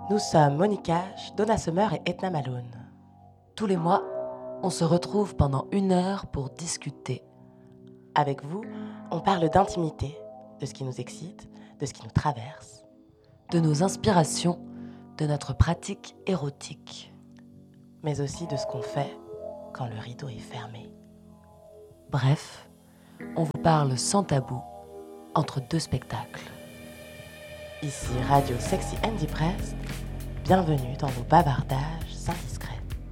Nous sommes Monique H, Donna Summer et Etna Malone. Tous les mois, on se retrouve pendant 1 heure pour discuter. Avec vous, on parle d'intimité, de ce qui nous excite, de ce qui nous traverse, de nos inspirations, de notre pratique érotique, mais aussi de ce qu'on fait quand le rideau est fermé. Bref, on vous parle sans tabou, entre 2 spectacles. Ici Radio Sexy and Depressed, bienvenue dans vos bavardages indiscrets.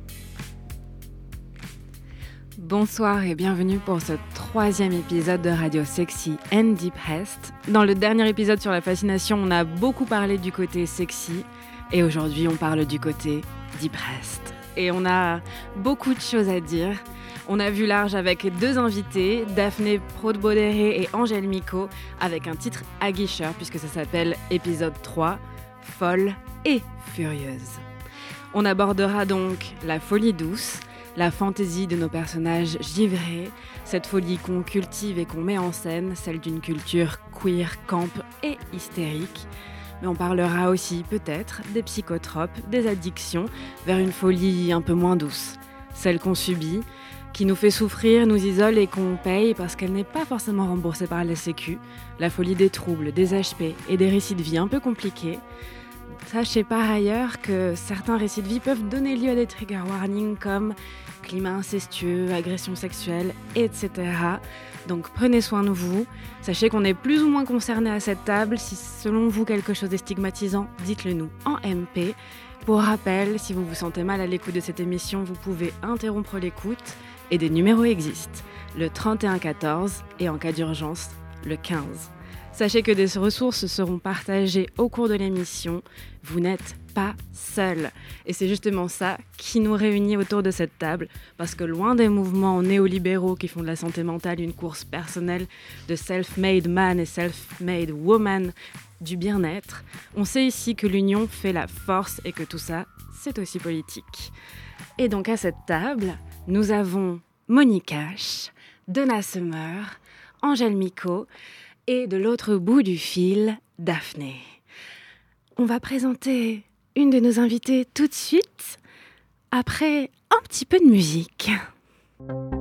Bonsoir et bienvenue pour ce 3e épisode de Radio Sexy and Depressed. Dans le dernier épisode sur la fascination, on a beaucoup parlé du côté sexy et aujourd'hui on parle du côté depressed. Et on a beaucoup de choses à dire. On a vu large avec 2 invités, Daphné Prodbodere et Angèle Micot, avec un titre aguicheur puisque ça s'appelle épisode 3, Folle et Furieuse. On abordera donc la folie douce, la fantaisie de nos personnages givrés, cette folie qu'on cultive et qu'on met en scène, celle d'une culture queer, camp et hystérique. Mais on parlera aussi peut-être des psychotropes, des addictions, vers une folie un peu moins douce, celle qu'on subit, qui nous fait souffrir, nous isole et qu'on paye parce qu'elle n'est pas forcément remboursée par la Sécu, la folie des troubles, des HP et des récits de vie un peu compliqués. Sachez par ailleurs que certains récits de vie peuvent donner lieu à des trigger warnings comme climat incestueux, agression sexuelle, etc. Donc prenez soin de vous. Sachez qu'on est plus ou moins concernés à cette table. Si selon vous quelque chose est stigmatisant, dites-le nous en MP. Pour rappel, si vous vous sentez mal à l'écoute de cette émission, vous pouvez interrompre l'écoute et des numéros existent. Le 3114 et en cas d'urgence, le 15. Sachez que des ressources seront partagées au cours de l'émission. Vous n'êtes pas seul. Et c'est justement ça qui nous réunit autour de cette table. Parce que loin des mouvements néolibéraux qui font de la santé mentale une course personnelle de self-made man et self-made woman du bien-être, on sait ici que l'union fait la force et que tout ça, c'est aussi politique. Et donc à cette table, nous avons Monique H, Donna Summer, Angèle Micot, et de l'autre bout du fil, Daphné. On va présenter une de nos invitées tout de suite, après un petit peu de musique.